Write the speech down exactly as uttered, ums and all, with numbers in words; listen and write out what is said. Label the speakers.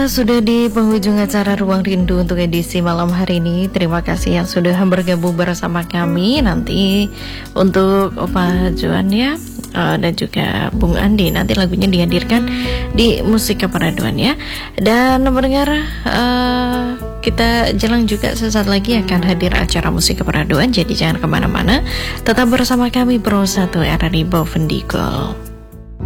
Speaker 1: Kita sudah di penghujung acara Ruang Rindu untuk edisi malam hari ini. Terima kasih yang sudah bergabung bersama kami. Nanti untuk Opa Juan ya, uh, dan juga Bung Andi, nanti lagunya dihadirkan di Musik Keperaduan ya. Dan mendengar, uh, kita jelang juga sesaat lagi akan hadir acara Musik Keperaduan. Jadi jangan kemana-mana, tetap bersama kami Pro satu R R I Bovendigul.